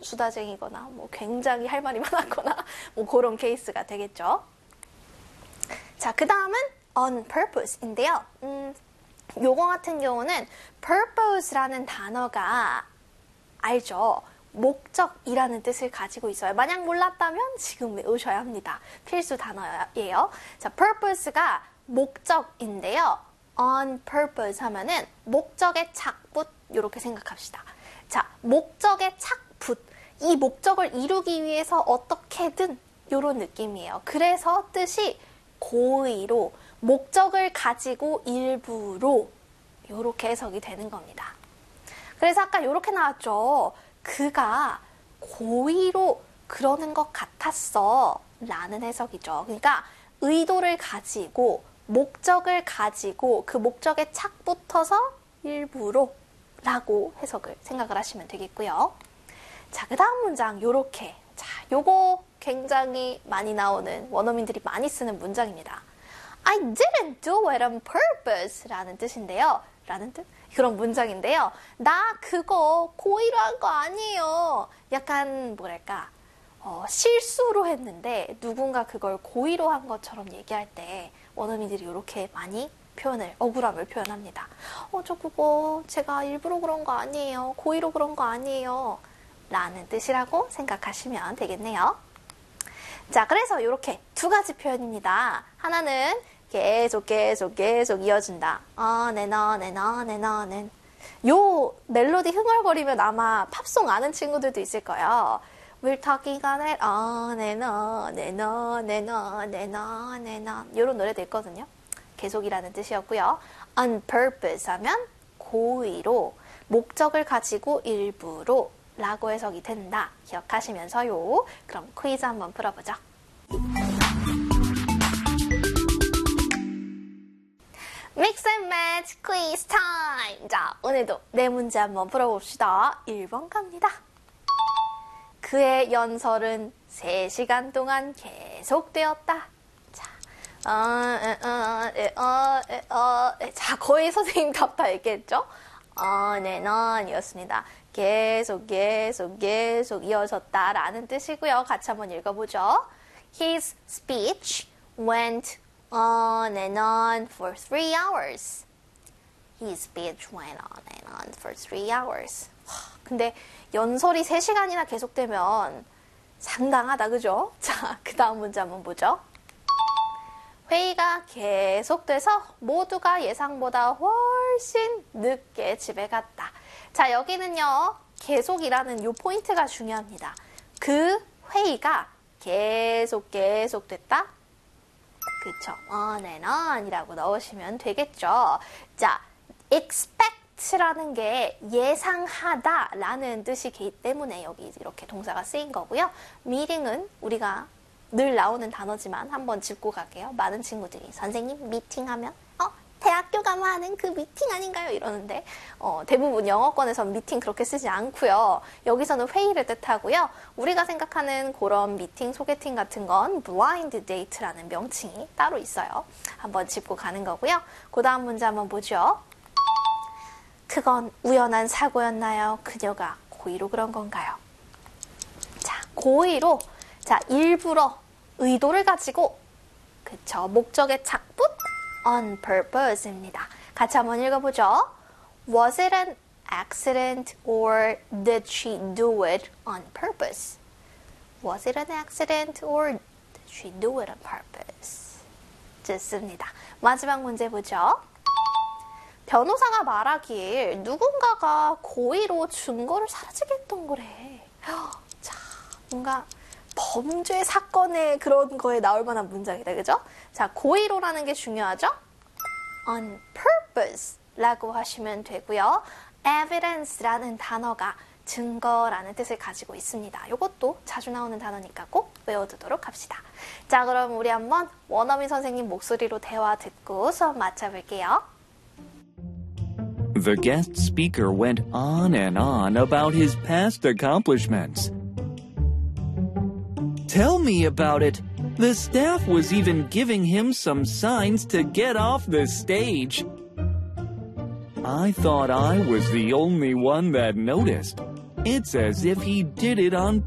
수다쟁이거나 뭐 굉장히 할 말이 많았거나 뭐 그런 케이스가 되겠죠. 자, 그 다음은 on purpose인데요. 요거 같은 경우는 purpose라는 단어가 알죠? 목적이라는 뜻을 가지고 있어요. 만약 몰랐다면 지금 외우셔야 합니다. 필수 단어예요. 자, purpose가 목적인데요. on purpose 하면은 목적의 착붙 이렇게 생각합시다. 자, 목적의 착붙. 이 목적을 이루기 위해서 어떻게든 이런 느낌이에요. 그래서 뜻이 고의로 목적을 가지고 일부러 이렇게 해석이 되는 겁니다. 그래서 아까 이렇게 나왔죠. 그가 고의로 그러는 것 같았어 라는 해석이죠. 그러니까 의도를 가지고 목적을 가지고 그 목적에 착 붙어서 일부러 라고 해석을 생각을 하시면 되겠고요. 자, 그 다음 문장 요렇게. 자, 요거 굉장히 많이 나오는 원어민들이 많이 쓰는 문장입니다. I didn't do it on purpose 라는 뜻인데요. 라는 뜻? 그런 문장인데요. 나 그거 고의로 한 거 아니에요. 약간 뭐랄까 실수로 했는데 누군가 그걸 고의로 한 것처럼 얘기할 때 원어민들이 이렇게 많이 억울함을 표현합니다. 저 그거 제가 일부러 그런 거 아니에요. 고의로 그런 거 아니에요. 라는 뜻이라고 생각하시면 되겠네요. 자, 그래서 이렇게 두 가지 표현입니다. 하나는 계속 이어진다. 내는. 요 멜로디 흥얼거리면 아마 팝송 아는 친구들도 있을 거예요. We're talking on it, 내는. 이런 노래도 있거든요. 계속이라는 뜻이었고요. On purpose 하면 고의로, 목적을 가지고 일부러 라고 해석이 된다. 기억하시면서요. 그럼 퀴즈 한번 풀어보죠. Mix and match quiz time! 자, 오늘도 네 문제 한번 풀어봅시다. 1번 갑니다. 그의 연설은 3시간 동안 계속되었다. 자, 거의 선생님 답 다 얘기했죠? 이었습니다. 계속 이어졌다라는 뜻이고요. 같이 한번 읽어보죠. His speech went on and on for 3 hours. His speech went on and on for 3 hours. 근데 연설이 3시간이나 계속되면 상당하다, 그죠? 자, 그 다음 문제 한번 보죠. 회의가 계속돼서 모두가 예상보다 훨씬 늦게 집에 갔다. 자, 여기는요, 계속이라는 요 포인트가 중요합니다. 그 회의가 계속됐다. 그쵸? on and on이라고 넣으시면 되겠죠. 자, expect라는 게 예상하다 라는 뜻이기 때문에 여기 이렇게 동사가 쓰인 거고요. meeting은 우리가 늘 나오는 단어지만 한번 짚고 갈게요. 많은 친구들이 선생님 미팅하면 대학교 가면 하는 그 미팅 아닌가요? 이러는데 대부분 영어권에서 미팅 그렇게 쓰지 않고요. 여기서는 회의를 뜻하고요. 우리가 생각하는 그런 미팅, 소개팅 같은 건 blind date라는 명칭이 따로 있어요. 한번 짚고 가는 거고요. 그 다음 문제 한번 보죠. 그건 우연한 사고였나요? 그녀가 고의로 그런 건가요? 자, 고의로, 자, 일부러, 의도를 가지고, 그쵸, 목적의 착붙, on purpose입니다. 같이 한번 읽어보죠. Was it an accident or did she do it on purpose? Was it an accident or did she do it on purpose? 좋습니다. 마지막 문제 보죠. 변호사가 말하길 누군가가 고의로 증거를 사라지게 했던 거래. 자, 뭔가 범죄 사건의 그런 거에 나올 만한 문장이다, 그죠? 자, 고의로라는 게 중요하죠? on purpose 라고 하시면 되고요. evidence라는 단어가 증거라는 뜻을 가지고 있습니다. 이것도 자주 나오는 단어니까 꼭 외워두도록 합시다. 자, 그럼 우리 한번 원어민 선생님 목소리로 대화 듣고 수업 마쳐볼게요. The guest speaker went on and on about his past accomplishments. Tell me about it. The staff was even giving him some signs to get off the stage. I thought I was the only one that noticed. It's as if he did it on